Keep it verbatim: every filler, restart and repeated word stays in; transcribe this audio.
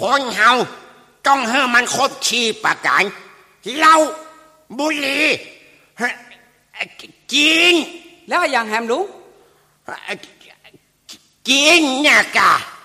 คนเฮาต้องให้มันครบชีประการเหล้าบุหรี่กินแล้วอย่างแฮมลุงกินเนี่ยกะ